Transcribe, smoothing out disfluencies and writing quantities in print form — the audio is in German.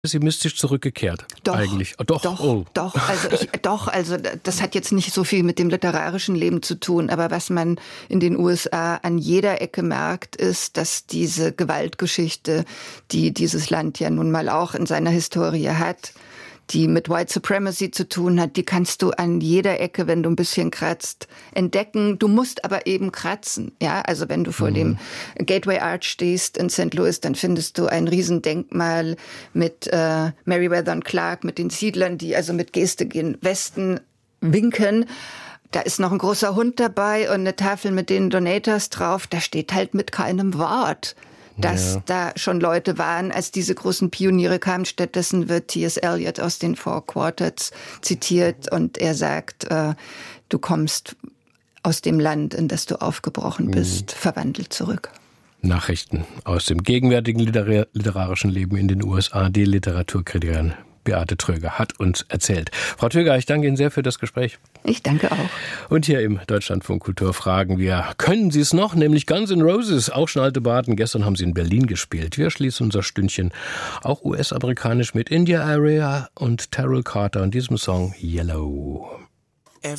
pessimistisch zurückgekehrt. Doch, eigentlich. Also das hat jetzt nicht so viel mit dem literarischen Leben zu tun, aber was man in den USA an jeder Ecke merkt, ist, dass diese Gewaltgeschichte, die dieses Land ja nun mal auch in seiner Historie hat, die mit White Supremacy zu tun hat, die kannst du an jeder Ecke, wenn du ein bisschen kratzt, entdecken. Du musst aber eben kratzen. Ja, also wenn du vor dem Gateway Arch stehst in St. Louis, dann findest du ein Riesendenkmal mit Meriwether und Clark, mit den Siedlern, die also mit Geste gen Westen winken. Da ist noch ein großer Hund dabei und eine Tafel mit den Donators drauf. Da steht halt mit keinem Wort, dass da schon Leute waren, als diese großen Pioniere kamen. Stattdessen wird T.S. Eliot aus den Four Quartets zitiert und er sagt, du kommst aus dem Land, in das du aufgebrochen bist, verwandelt zurück. Nachrichten aus dem gegenwärtigen literarischen Leben in den USA. Die Literaturkritikerin Beate Tröger hat uns erzählt. Frau Tröger, ich danke Ihnen sehr für das Gespräch. Ich danke auch. Und hier im Deutschlandfunk Kultur fragen wir, können Sie es noch? Nämlich Guns N' Roses, auch schon alte Baden. Gestern haben sie in Berlin gespielt. Wir schließen unser Stündchen auch US-amerikanisch mit India Area und Terrell Carter und diesem Song Yellow.